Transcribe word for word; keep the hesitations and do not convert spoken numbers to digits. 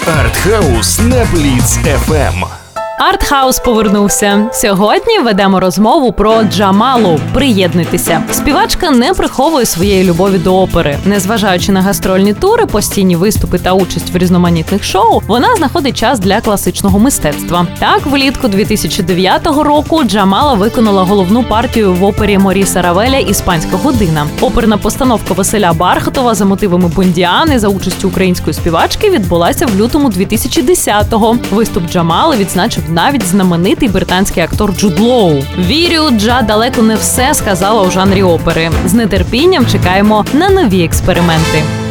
Артхаус на Бліц еф ем. Артхаус повернувся. Сьогодні ведемо розмову про Джамалу. Приєднуйтеся. Співачка не приховує своєї любові до опери. Незважаючи на гастрольні тури, постійні виступи та участь в різноманітних шоу, вона знаходить час для класичного мистецтва. Так, влітку дві тисячі дев'ятого року Джамала виконала головну партію в опері Моріса Равеля «Іспанська година». Оперна постановка Василя Бархатова за мотивами Бондіани за участю української співачки відбулася в лютому дві тисячі десятого. Виступ Джамали відзначив навіть знаменитий британський актор Джуд Лоу. Вірю, Джа далеко не все сказала у жанрі опери. З нетерпінням чекаємо на нові експерименти.